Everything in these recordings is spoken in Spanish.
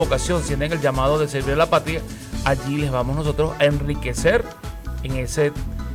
vocación, sienten el llamado de servir a la patria, allí les vamos nosotros a enriquecer en ese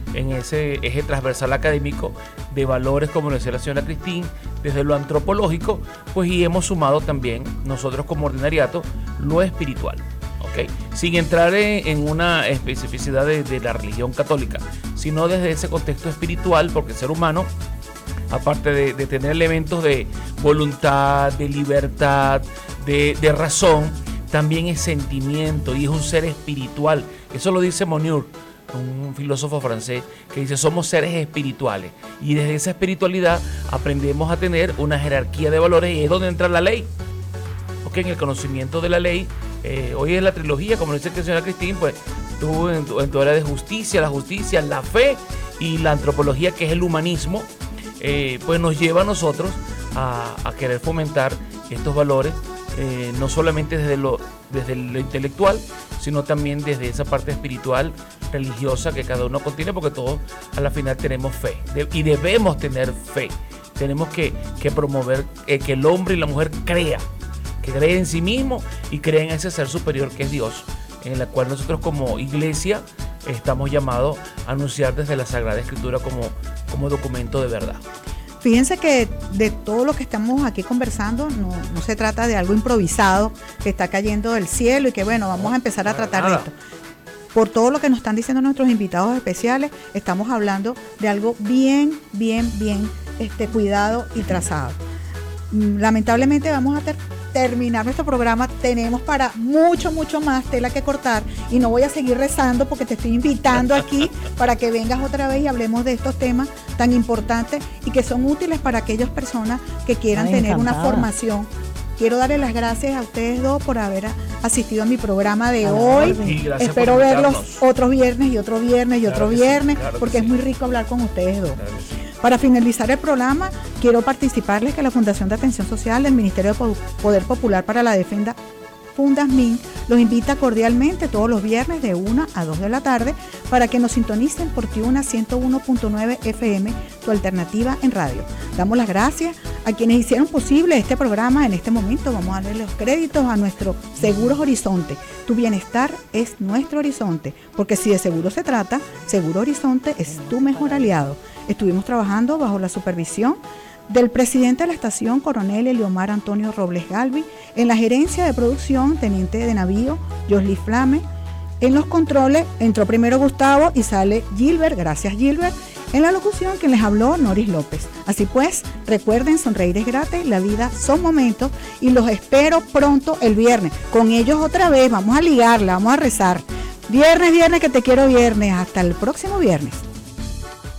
eje transversal académico de valores, como lo decía la señora Cristín, desde lo antropológico, pues, y hemos sumado también nosotros como ordinariato lo espiritual, ¿ok? Sin entrar en una especificidad de la religión católica, sino desde ese contexto espiritual, porque el ser humano, aparte de tener elementos de voluntad, de libertad, de razón, también es sentimiento y es un ser espiritual. Eso lo dice Monnier, un filósofo francés, que dice: somos seres espirituales, y desde esa espiritualidad aprendemos a tener una jerarquía de valores, y es donde entra la ley, porque en el conocimiento de la ley, hoy es la trilogía, como dice la señora Cristín, pues tú en tu área de justicia, la fe y la antropología, que es el humanismo, pues nos lleva a nosotros a querer fomentar estos valores, no solamente desde lo intelectual, sino también desde esa parte espiritual, religiosa, que cada uno contiene, porque todos a la final tenemos fe, y debemos tener fe. Tenemos que promover que el hombre y la mujer que cree en sí mismo y cree en ese ser superior que es Dios, en la cual nosotros como iglesia estamos llamados a anunciar desde la Sagrada Escritura como documento de verdad. Fíjense que de todo lo que estamos aquí conversando, no se trata de algo improvisado que está cayendo del cielo y que bueno, vamos a empezar a tratar de esto. Por todo lo que nos están diciendo nuestros invitados especiales, estamos hablando de algo bien cuidado y trazado. Lamentablemente vamos a terminar nuestro programa. Tenemos para mucho más tela que cortar, y no voy a seguir rezando porque te estoy invitando aquí para que vengas otra vez y hablemos de estos temas tan importantes y que son útiles para aquellas personas que quieran tener una formación. Quiero darle las gracias a ustedes dos por haber asistido a mi programa de hoy. Espero verlos otros viernes y otro viernes y otro viernes, porque es muy rico hablar con ustedes dos. Para finalizar el programa, quiero participarles que la Fundación de Atención Social del Ministerio de Poder Popular para la Defensa, Fundasmin, los invita cordialmente todos los viernes de 1 a 2 de la tarde para que nos sintonicen por Tiuna 101.9 FM, tu alternativa en radio. Damos las gracias a quienes hicieron posible este programa. En este momento vamos a darle los créditos a nuestro Seguros Horizonte. Tu bienestar es nuestro horizonte, porque si de seguro se trata, Seguro Horizonte es tu mejor aliado. Estuvimos trabajando bajo la supervisión del presidente de la estación, coronel Eliomar Antonio Robles Galvi; en la gerencia de producción, teniente de navío Josly Flame; en los controles entró primero Gustavo y sale Gilbert, gracias Gilbert; en la locución quien les habló, Noris López. Así pues, recuerden, sonreír es gratis, la vida son momentos, y los espero pronto el viernes, con ellos otra vez. Vamos a ligarla, vamos a rezar. Viernes, que te quiero viernes. Hasta el próximo viernes.